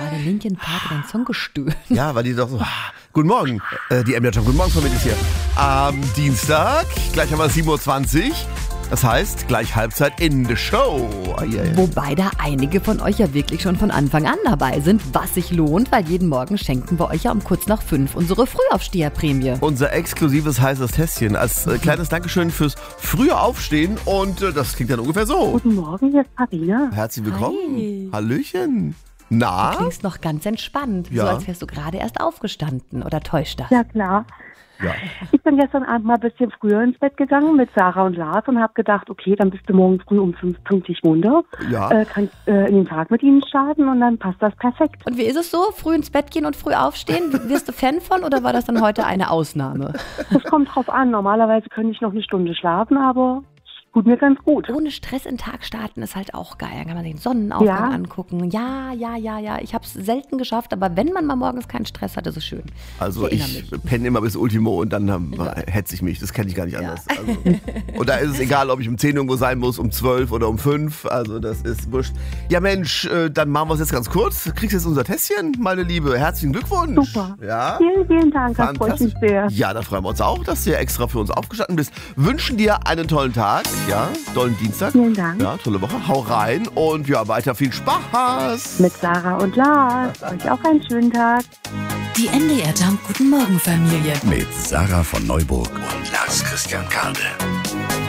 gerade Linkin Park in den Song gestöhnt. Ja, weil die doch so, guten Morgen, die MJ Guten Morgen Familie ist hier. Am Dienstag, gleich haben wir 7:20 Uhr. Das heißt, gleich Halbzeit in the Show. Wobei da einige von euch ja wirklich schon von Anfang an dabei sind, was sich lohnt, weil jeden Morgen schenken wir euch ja um kurz nach 5 unsere Frühaufsteherprämie. Unser exklusives heißes Tässchen als kleines Dankeschön fürs frühe Aufstehen und das klingt dann ungefähr so. Guten Morgen, hier ist Parina. Herzlich willkommen. Hi. Hallöchen. Na? Du klingst noch ganz entspannt, Ja. so als wärst du gerade erst aufgestanden, oder täuscht das? Ja, klar. Ja. Ich bin gestern Abend mal ein bisschen früher ins Bett gegangen mit Sarah und Lars und habe gedacht, okay, dann bist du morgen früh um 5 pünktlich munter. Ja. Kannst in den Tag mit ihnen starten und dann passt das perfekt. Und wie ist es so? Früh ins Bett gehen und früh aufstehen? Wirst du Fan von oder war das dann heute eine Ausnahme? Das kommt drauf an. Normalerweise könnte ich noch eine Stunde schlafen, aber es tut mir ganz gut. Ohne Stress in den Tag starten ist halt auch geil. Dann kann man sich den Sonnenaufgang Ja. angucken. Ja. Ich habe es selten geschafft, aber wenn man mal morgens keinen Stress hat, ist es schön. Also erinnere ich mich. penne immer bis Ultimo und dann hetze ich mich. Das kenne ich gar nicht anders. Also, und da ist es egal, ob ich um 10 irgendwo sein muss, um 12 oder um 5. Also das ist wurscht. Ja Mensch, dann machen wir es jetzt ganz kurz. Du kriegst jetzt unser Tässchen, meine Liebe. Herzlichen Glückwunsch. Super. Ja? Vielen, vielen Dank. Das freut mich sehr. Ja, da freuen wir uns auch, dass du extra für uns aufgestanden bist. Wünschen dir einen tollen Tag. Ja, tollen Dienstag. Vielen Dank. Ja, tolle Woche. Hau rein und ja, weiter viel Spaß. Mit Sarah und Lars. Euch auch einen schönen Tag. Die MDR Jump Guten Morgen Familie. Mit Sarah von Neuburg und Lars Christian Kade.